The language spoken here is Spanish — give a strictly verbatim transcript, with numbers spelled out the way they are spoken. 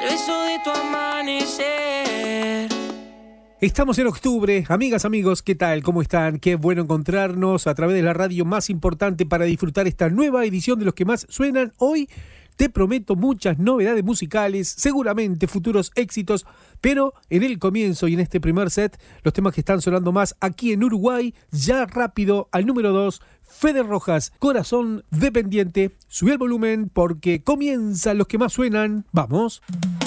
beso de tu amanecer. Estamos en octubre, amigas, amigos, ¿qué tal? ¿Cómo están? Qué bueno encontrarnos a través de la radio más importante para disfrutar esta nueva edición de Los que más suenan. Hoy te prometo muchas novedades musicales, seguramente futuros éxitos, pero en el comienzo y en este primer set, los temas que están sonando más aquí en Uruguay, ya rápido al número dos, Fede Rojas, Corazón Dependiente. Subí el volumen porque comienzan Los que más suenan. ¡Vamos!